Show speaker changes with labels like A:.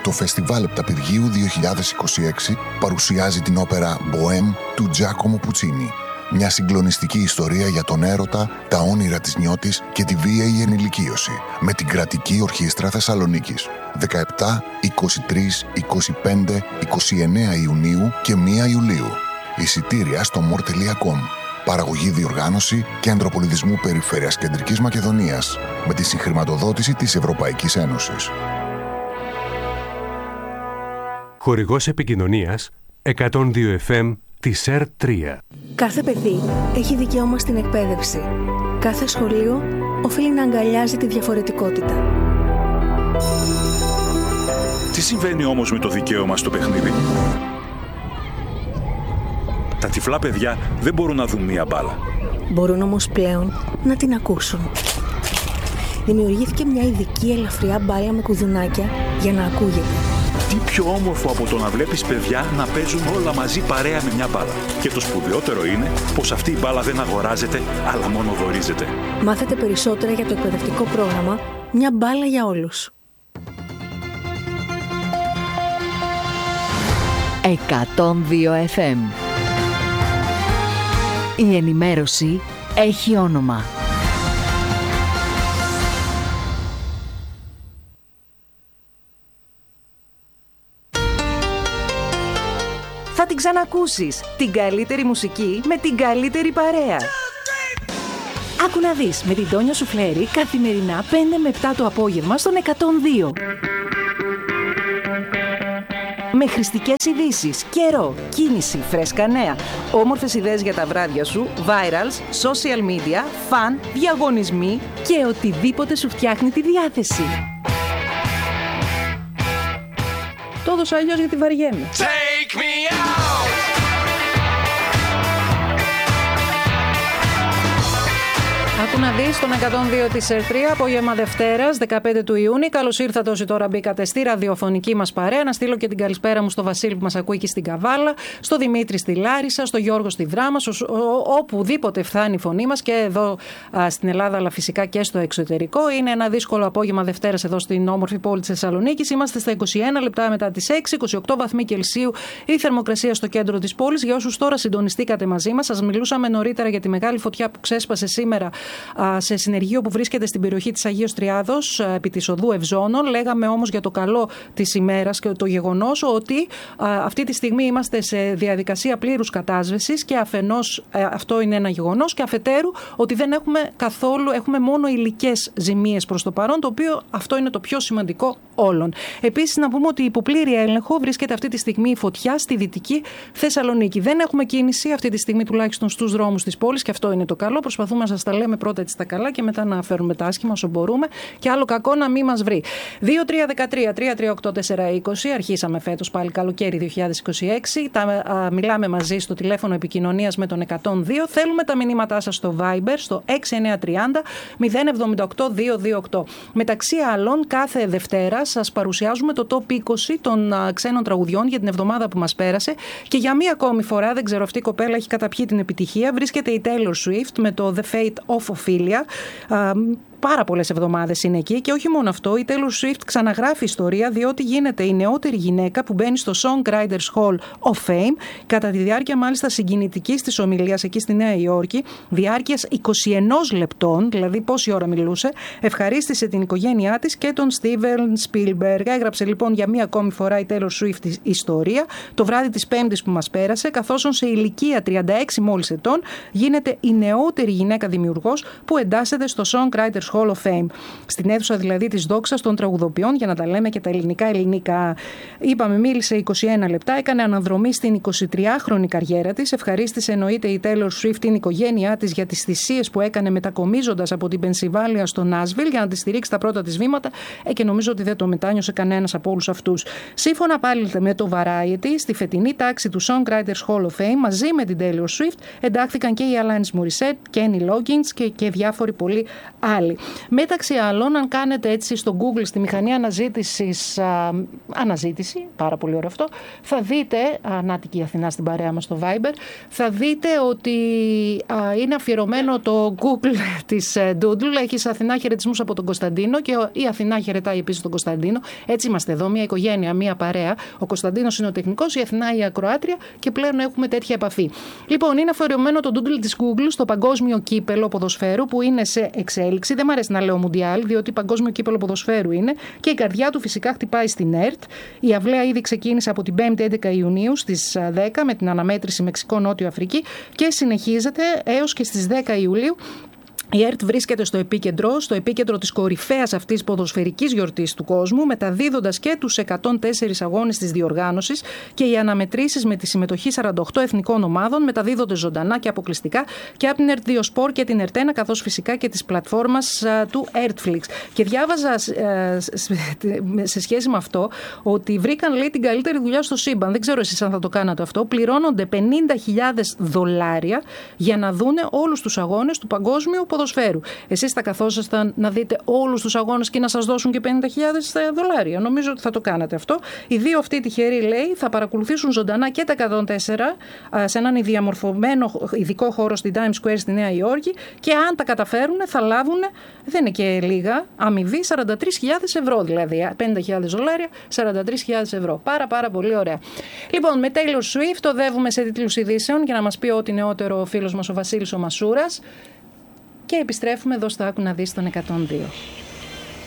A: Το Φεστιβάλ Επταπηργίου 2026 παρουσιάζει την όπερα «Bohème» του Τζάκομο Πουτσίνι. Μια συγκλονιστική ιστορία για τον έρωτα, τα όνειρα της νιώτης και τη βίαιη ενηλικίωση. Με την Κρατική Ορχήστρα Θεσσαλονίκης. 17, 23, 25, 29 Ιουνίου και 1 Ιουλίου. Εισιτήρια στο more.com. Παραγωγή, διοργάνωση, Κέντρο Πολιτισμού Περιφέρειας Κεντρικής Μακεδονίας. Με τη συγχρηματοδότηση της Ευρωπαϊκής Ένωσης.
B: Χορηγός επικοινωνίας 102 FM της ΕΡΤ3.
C: Κάθε παιδί έχει δικαίωμα στην εκπαίδευση. Κάθε σχολείο οφείλει να αγκαλιάζει τη διαφορετικότητα.
D: Τι συμβαίνει όμως με το δικαίωμα στο παιχνίδι? Τα τυφλά παιδιά δεν μπορούν να δουν μία μπάλα.
C: Μπορούν όμως πλέον να την ακούσουν. Δημιουργήθηκε μια ειδική ελαφριά μπάλα με κουδουνάκια για να ακούγεται.
D: Τι πιο όμορφο από το να βλέπεις παιδιά να παίζουν όλα μαζί παρέα με μια μπάλα. Και το σπουδαιότερο είναι πως αυτή η μπάλα δεν αγοράζεται, αλλά μόνο δωρίζεται.
C: Μάθετε περισσότερα για το εκπαιδευτικό πρόγραμμα «Μια μπάλα για όλους».
E: 102 FM. Η ενημέρωση έχει όνομα. Θα την ξανακούσεις. Την καλύτερη μουσική με την καλύτερη παρέα. Άκου να δεις με την Τόνια Σουφλέρη καθημερινά 5 με 7 το απόγευμα στον 102. Με χρηστικές ειδήσεις, καιρό, κίνηση, φρέσκα νέα, όμορφες ιδέες για τα βράδια σου, virals, social media, φαν, διαγωνισμοί και οτιδήποτε σου φτιάχνει τη διάθεση. Το έδωσα αλλιώς γιατί βαριέμαι.
F: Take me out.
G: Άκου να δεις τον 102 της ΕΡΤ3, απόγευμα Δευτέρας, 15 του Ιούνιου. Καλώς ήρθατε όσοι τώρα μπήκατε στη ραδιοφωνική μας παρέα. Να στείλω και την καλησπέρα μου στο Βασίλη που μας ακούει και στην Καβάλα, στο Δημήτρη στη Λάρισα, στο Γιώργο στη Δράμα, οπουδήποτε φτάνει η φωνή μας και εδώ στην Ελλάδα, αλλά φυσικά και στο εξωτερικό. Είναι ένα δύσκολο απόγευμα Δευτέρας εδώ στην όμορφη πόλη της Θεσσαλονίκης. Είμαστε στα 21 λεπτά μετά τις 6, 28 βαθμοί Κελσίου η θερμοκρασία στο κέντρο της πόλης. Για όσους τώρα συντονιστήκατε μαζί μας, σας μιλούσαμε νωρίτερα για τη μεγάλη φωτιά που ξέσπασε σήμερα σε συνεργείο που βρίσκεται στην περιοχή της Αγίος Τριάδος, επί της οδού Ευζώνων. Λέγαμε όμως για το καλό της ημέρας και το γεγονός ότι αυτή τη στιγμή είμαστε σε διαδικασία πλήρους κατάσβεσης και αφενός αυτό είναι ένα γεγονός και αφετέρου ότι δεν έχουμε καθόλου, έχουμε μόνο υλικές ζημίες προς το παρόν, το οποίο αυτό είναι το πιο σημαντικό όλων. Επίσης να πούμε ότι υπό πλήρη έλεγχο βρίσκεται αυτή τη στιγμή η φωτιά στη Δυτική Θεσσαλονίκη. Δεν έχουμε κίνηση αυτή τη στιγμή τουλάχιστον στους δρόμους της πόλης και αυτό είναι το καλό. Προσπαθούμε να σας τα λέμε πρώτα έτσι τα καλά και μετά να φέρουμε τα άσχημα όσο μπορούμε και άλλο κακό να μην μας βρει. 2-3-13-3-3-8-4-20. Αρχίσαμε φέτος πάλι καλοκαίρι 2026. Μιλάμε μαζί στο τηλέφωνο επικοινωνίας με τον 102. Θέλουμε τα μηνύματά σας στο Viber στο 6930 078 228. Μεταξύ άλλων, κάθε Δευτέρα σας παρουσιάζουμε το Top 20 των ξένων τραγουδιών για την εβδομάδα που μας πέρασε και για μία ακόμη φορά, δεν ξέρω, αυτή η κοπέλα έχει καταπιεί την επιτυχία. Βρίσκεται η Taylor Swift με το The Fate of Ophelia. Πάρα πολλές εβδομάδες είναι εκεί και όχι μόνο αυτό, η Taylor Swift ξαναγράφει ιστορία διότι γίνεται η νεότερη γυναίκα που μπαίνει στο Songwriters Hall of Fame κατά τη διάρκεια μάλιστα συγκινητικής της ομιλίας εκεί στη Νέα Υόρκη, διάρκειας 21 λεπτών, δηλαδή πόση ώρα μιλούσε, ευχαρίστησε την οικογένειά της και τον Steven Spielberg. Έγραψε λοιπόν για μία ακόμη φορά η Taylor Swift ιστορία το βράδυ της Πέμπτης που μας πέρασε, καθώς σε ηλικία 36 μόλις ετών γίνεται η νεότερη γυναίκα δημιουργός που εντάσσεται στο Songwriters Hall of Fame. Στην αίθουσα δηλαδή της δόξας των τραγουδοποιών, για να τα λέμε και τα ελληνικά. Είπαμε, μίλησε 21 λεπτά, έκανε αναδρομή στην 23χρονη καριέρα της. Ευχαρίστησε εννοείται η Taylor Swift την οικογένειά της για τις θυσίες που έκανε μετακομίζοντας από την Πενσιλβάνια στο Νάσβιλ για να τη στηρίξει τα πρώτα της βήματα και νομίζω ότι δεν το μετάνιωσε κανένας από όλους αυτούς. Σύμφωνα πάλι με το Variety, στη φετινή τάξη του Songwriters Hall of Fame, μαζί με την Taylor Swift εντάχθηκαν και οι Alanis Morissette, Kenny Loggins και διάφοροι πολλοί άλλοι. Μεταξύ άλλων, αν κάνετε έτσι στο Google, στη μηχανή αναζήτησης, αναζήτηση, πάρα πολύ ωραίο αυτό, θα δείτε, Νάτικη Αθηνά στην παρέα μας στο Viber, θα δείτε ότι είναι αφιερωμένο το Google της Doodle. Έχεις Αθηνά χαιρετισμούς από τον Κωνσταντίνο και η Αθηνά χαιρετάει επίσης τον Κωνσταντίνο. Έτσι είμαστε εδώ, μια οικογένεια, μια παρέα. Ο Κωνσταντίνος είναι ο τεχνικός, η Αθηνά η ακροάτρια και πλέον έχουμε τέτοια επαφή. Λοιπόν, είναι αφιερωμένο το Doodle της Google στο παγκόσμιο κύπελο ποδοσφαίρου που είναι σε εξέλιξη. Δεν μου αρέσει να λέω Μουντιάλ, διότι παγκόσμιο κύπελο ποδοσφαίρου είναι και η καρδιά του φυσικά χτυπάει στην ΕΡΤ. Η αυλαία ήδη ξεκίνησε από την 5η 11 Ιουνίου στις 10 με την αναμέτρηση Μεξικό-Νότιο Αφρική και συνεχίζεται έως και στις 10 Ιουλίου. Η ΕΡΤ βρίσκεται στο επίκεντρο της κορυφαίας αυτής ποδοσφαιρικής γιορτής του κόσμου, μεταδίδοντας και τους 104 αγώνες της διοργάνωσης και οι αναμετρήσεις με τη συμμετοχή 48 εθνικών ομάδων μεταδίδονται ζωντανά και αποκλειστικά και από την ΕΡΤ2 Sport και την ΕΡΤ1, καθώς φυσικά και της πλατφόρμας του ERTFlix. Και διάβαζα σε σχέση με αυτό ότι βρήκαν, λέει, την καλύτερη δουλειά στο σύμπαν. Δεν ξέρω εσείς αν θα το κάνατε αυτό. Πληρώνονται $50,000 για να δούνε όλους τους αγώνες του παγκόσμιου ποδοσφαίρου. Εσείς θα καθόσασταν να δείτε όλους τους αγώνες και να σας δώσουν και $50,000? Νομίζω ότι θα το κάνατε αυτό. Οι δύο αυτοί τυχεροί, λέει, θα παρακολουθήσουν ζωντανά και τα 104 σε έναν διαμορφωμένο ειδικό χώρο στην Times Square στη Νέα Υόρκη και αν τα καταφέρουν θα λάβουν, δεν είναι και λίγα, αμοιβή $43,000, δηλαδή $50,000, $43,000. Πάρα πολύ ωραία. Λοιπόν, με Taylor Swift οδεύουμε σε τίτλους ειδήσεων για να μας πει ό,τι νεότερο ο φίλος μας ο Βασίλης ο Μασούρας. Και επιστρέφουμε εδώ στο Άκου να δεις τον 102.